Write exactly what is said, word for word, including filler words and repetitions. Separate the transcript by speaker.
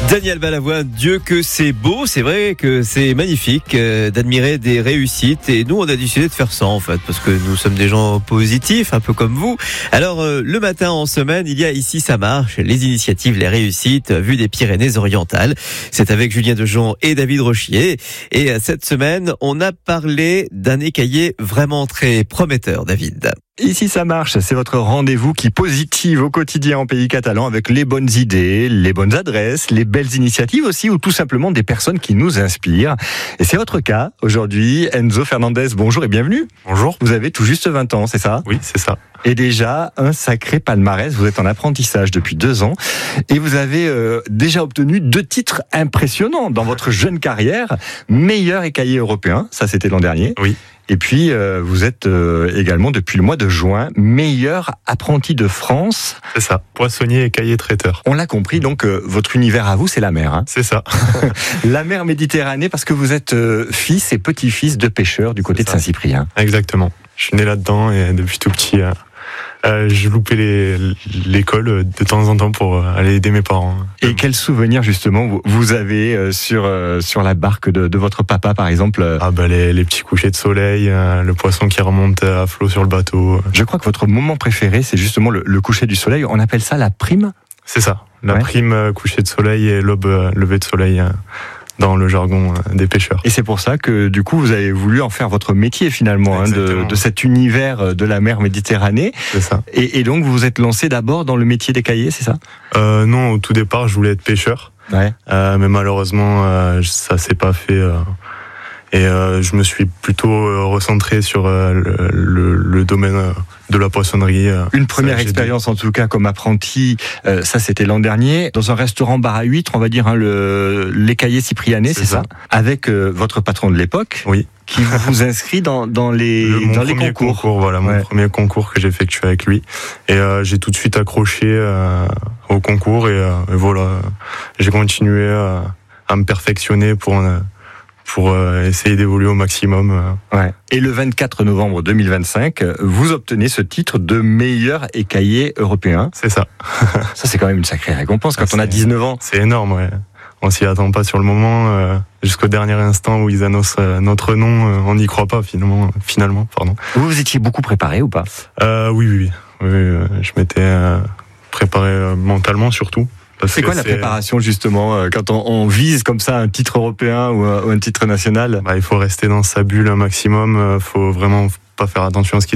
Speaker 1: Daniel Balavoine, Dieu que c'est beau, c'est vrai que c'est magnifique euh, d'admirer des réussites et nous on a décidé de faire ça en fait parce que nous sommes des gens positifs, un peu comme vous. Alors euh, le matin en semaine, il y a ici ça marche, les initiatives, les réussites vues des Pyrénées-Orientales. C'est avec Julien Dejean et David Rochier et euh, cette semaine on a parlé d'un écaillé vraiment très prometteur, David.
Speaker 2: Ici ça marche, c'est votre rendez-vous qui positive au quotidien en pays catalan avec les bonnes idées, les bonnes adresses, les belles initiatives aussi ou tout simplement des personnes qui nous inspirent. Et c'est votre cas aujourd'hui. Enzo Fernandez, bonjour et bienvenue.
Speaker 3: Bonjour.
Speaker 2: Vous avez tout juste vingt ans, c'est ça ?
Speaker 3: Oui, c'est ça.
Speaker 2: Et déjà un sacré palmarès, vous êtes en apprentissage depuis deux ans et vous avez euh, déjà obtenu deux titres impressionnants dans votre jeune carrière. Meilleur écaillé européen, ça c'était l'an dernier.
Speaker 3: Oui.
Speaker 2: Et puis, euh, vous êtes euh, également, depuis le mois de juin, meilleur apprenti de France.
Speaker 3: C'est ça, poissonnier, écaillé, traiteur.
Speaker 2: On l'a compris, donc, euh, votre univers à vous, c'est la mer. Hein.
Speaker 3: C'est ça.
Speaker 2: La mer Méditerranée, parce que vous êtes euh, fils et petit-fils de pêcheurs du côté de Saint-Cyprien.
Speaker 3: Exactement. Je suis né là-dedans et depuis tout petit, euh, euh, je loupais les, l'école de temps en temps pour aller aider mes parents.
Speaker 2: Et quels souvenirs, justement, vous avez euh, sur, euh, sur la barque de, de votre papa, par exemple euh...
Speaker 3: Ah bah les, les petits couchers de soleil, euh, le poisson qui remonte à flot sur le bateau.
Speaker 2: Je crois que votre moment préféré, c'est justement le, le coucher du soleil. On appelle ça la prime ?
Speaker 3: C'est ça, la
Speaker 2: ouais.
Speaker 3: prime euh, coucher de soleil et l'aube euh, lever de soleil. Euh, dans le jargon des pêcheurs.
Speaker 2: Et c'est pour ça que du coup vous avez voulu en faire votre métier finalement, hein, de, de cet univers de la mer Méditerranée.
Speaker 3: C'est ça.
Speaker 2: Et, et donc vous vous êtes lancé d'abord dans le métier d'écaillé, c'est ça ?
Speaker 3: euh, Non, au tout départ je voulais être pêcheur.
Speaker 2: Ouais.
Speaker 3: Euh, mais malheureusement euh, ça s'est pas fait. Euh, et euh, je me suis plutôt euh, recentré sur euh, le, le, le domaine euh, de la poissonnerie. Euh,
Speaker 2: Une première
Speaker 3: ça,
Speaker 2: expérience en tout cas comme apprenti, euh, ça c'était l'an dernier, dans un restaurant bar à huîtres, on va dire, hein, le, l'écaillé cyprianais, c'est, c'est ça, ça Avec euh, votre patron de l'époque,
Speaker 3: oui,
Speaker 2: qui vous inscrit dans, dans les,
Speaker 3: le,
Speaker 2: dans les
Speaker 3: concours. concours. Voilà,
Speaker 2: ouais.
Speaker 3: Mon premier concours que j'ai effectué avec lui. Et euh, j'ai tout de suite accroché euh, au concours et, euh, et voilà, j'ai continué euh, à me perfectionner pour... Euh, pour euh, essayer d'évoluer au maximum. Euh.
Speaker 2: Ouais. Et le vingt-quatre novembre deux mille vingt-cinq, vous obtenez ce titre de meilleur écaillé européen.
Speaker 3: C'est ça.
Speaker 2: Ça, c'est quand même une sacrée récompense quand
Speaker 3: ah,
Speaker 2: on a dix-neuf ans.
Speaker 3: C'est énorme, ouais. On s'y attend pas sur le moment. Euh, jusqu'au dernier instant où ils annoncent euh, notre nom, euh, on n'y croit pas finalement. Finalement, pardon.
Speaker 2: Vous vous étiez beaucoup préparé ou pas ?
Speaker 3: euh, Oui, oui, oui. oui euh, je m'étais euh, préparé euh, mentalement surtout.
Speaker 2: C'est quoi la c'est... préparation justement quand on, on vise comme ça un titre européen ou un, ou un titre national ?
Speaker 3: Bah, il faut rester dans sa bulle un maximum. Il faut vraiment pas faire attention à ce qui